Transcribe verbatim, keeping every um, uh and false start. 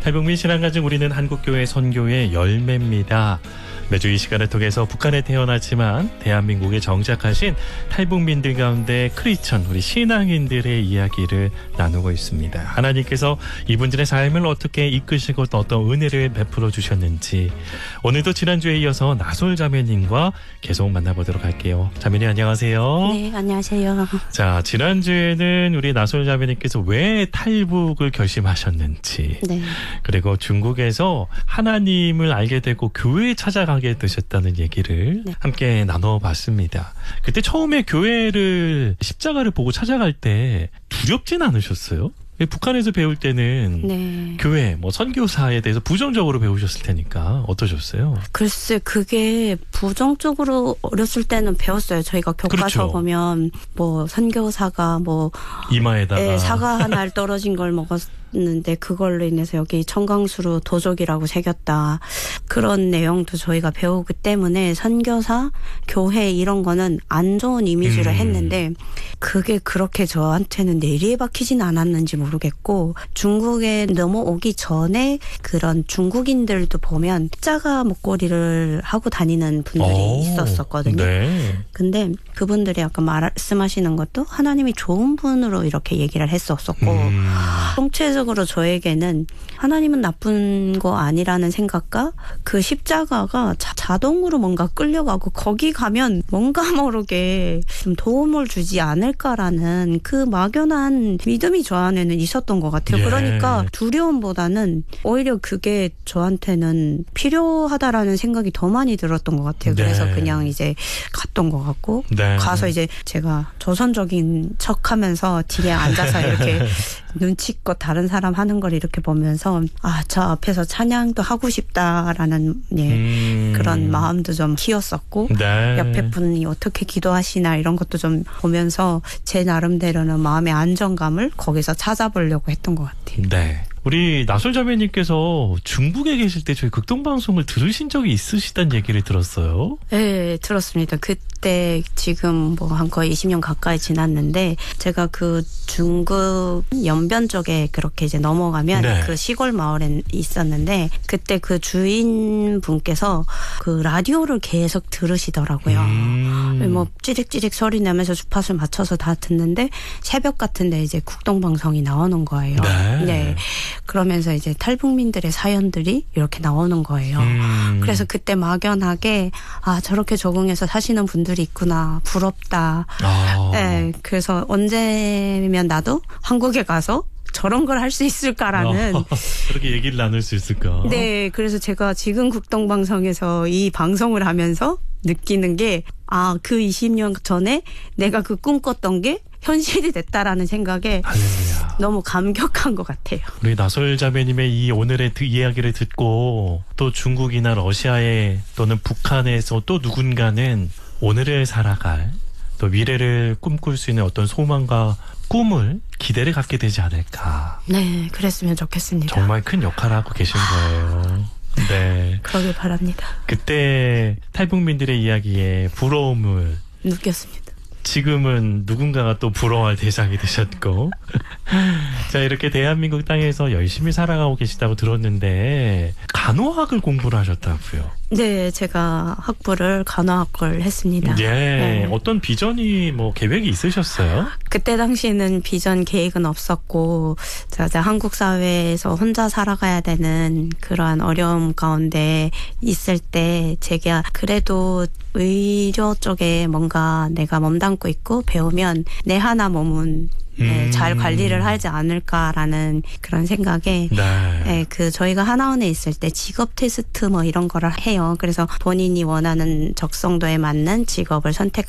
탈북민 신앙가정 우리는 한국교회 선교의 열매입니다. 매주 이 시간을 통해서 북한에 태어났지만 대한민국에 정착하신 탈북민들 가운데 크리스천 우리 신앙인들의 이야기를 나누고 있습니다. 하나님께서 이분들의 삶을 어떻게 이끄시고 또 어떤 은혜를 베풀어 주셨는지 오늘도 지난주에 이어서 나솔 자매님과 계속 만나보도록 할게요. 자매님 안녕하세요. 네, 안녕하세요. 자, 지난주에는 우리 나솔 자매님께서 왜 탈북을 결심하셨는지 네. 그리고 중국에서 하나님을 알게 되고 교회에 찾아가게 되셨다는 얘기를 네. 함께 나눠봤습니다. 그때 처음에 교회를 십자가를 보고 찾아갈 때 두렵진 않으셨어요? 북한에서 배울 때는 네. 교회, 뭐 선교사에 대해서 부정적으로 배우셨을 테니까 어떠셨어요? 글쎄 그게 부정적으로 어렸을 때는 배웠어요. 저희가 교과서 그렇죠. 보면 뭐 선교사가 뭐 이마에다가 예, 사과 하나 떨어진 걸 먹었 는데 그걸로 인해서 여기 청강수로 도적이라고 새겼다. 그런 내용도 저희가 배우기 때문에 선교사, 교회 이런 거는 안 좋은 이미지를 음. 했는데 그게 그렇게 저한테는 내리에 박히진 않았는지 모르겠고 중국에 넘어오기 전에 그런 중국인들도 보면 십자가 목걸이를 하고 다니는 분들이 오. 있었었거든요. 네. 근데 그분들이 아까 말씀하시는 것도 하나님이 좋은 분으로 이렇게 얘기를 했었었고 음. 총체적으로 으로 저에게는 하나님은 나쁜 거 아니라는 생각과 그 십자가가 자, 자동으로 뭔가 끌려가고 거기 가면 뭔가 모르게 좀 도움을 주지 않을까라는 그 막연한 믿음이 저 안에는 있었던 것 같아요. 예. 그러니까 두려움보다는 오히려 그게 저한테는 필요하다라는 생각이 더 많이 들었던 것 같아요. 네. 그래서 그냥 이제 갔던 것 같고 네. 가서 이제 제가 조선적인 척하면서 뒤에 앉아서 이렇게 눈치껏 다른 사람 하는 걸 이렇게 보면서 아, 저 앞에서 찬양도 하고 싶다라는 예, 음. 그런 마음도 좀 키웠었고 네. 옆에 분이 어떻게 기도하시나 이런 것도 좀 보면서 제 나름대로는 마음의 안정감을 거기서 찾아보려고 했던 것 같아요. 네. 우리 나솔 자매님께서 중국에 계실 때 저희 극동방송을 들으신 적이 있으시다는 얘기를 들었어요. 네, 들었습니다. 그때 지금 뭐 한 거의 이십 년 가까이 지났는데 제가 그 중국 연변 쪽에 그렇게 이제 넘어가면 네. 그 시골 마을에 있었는데 그때 그 주인분께서 그 라디오를 계속 들으시더라고요. 음. 뭐 찌릭찌릭 소리 내면서 주파수를 맞춰서 다 듣는데 새벽 같은데 이제 국동방송이 나오는 거예요. 네. 네. 그러면서 이제 탈북민들의 사연들이 이렇게 나오는 거예요. 음. 그래서 그때 막연하게 아 저렇게 적응해서 사시는 분들이 있구나 부럽다. 아. 네, 그래서 언제면 나도 한국에 가서 저런 걸 할 수 있을까라는 어, 그렇게 얘기를 나눌 수 있을까? 네, 그래서 제가 지금 국동방송에서 이 방송을 하면서 느끼는 게 아, 그 이십 년 전에 내가 그 꿈꿨던 게 현실이 됐다라는 생각에 할렐루야. 너무 감격한 것 같아요. 우리 나솔 자매님의 이 오늘의 그 이야기를 듣고 또 중국이나 러시아에 또는 북한에서 또 누군가는 오늘을 살아갈 또 미래를 꿈꿀 수 있는 어떤 소망과 꿈을 기대를 갖게 되지 않을까. 네, 그랬으면 좋겠습니다. 정말 큰 역할을 하고 계신 거예요. 네. 그러길 바랍니다. 그때 탈북민들의 이야기에 부러움을 느꼈습니다. 지금은 누군가가 또 부러워할 대상이 되셨고 자 이렇게 대한민국 땅에서 열심히 살아가고 계시다고 들었는데 간호학을 공부를 하셨다고요? 네, 제가 학부를 간호학을 했습니다. 예, 네. 어떤 비전이 뭐 계획이 있으셨어요? 그때 당시에는 비전 계획은 없었고 제가 한국 사회에서 혼자 살아가야 되는 그러한 어려움 가운데 있을 때 제가 그래도 의료 쪽에 뭔가 내가 몸담고 있고 배우면 내 하나 몸은 네, 음. 잘 관리를 하지 않을까라는 그런 생각에 네. 네, 그 저희가 하나원에 있을 때 직업 테스트 뭐 이런 거를 해요. 그래서 본인이 원하는 적성도에 맞는 직업을 선택할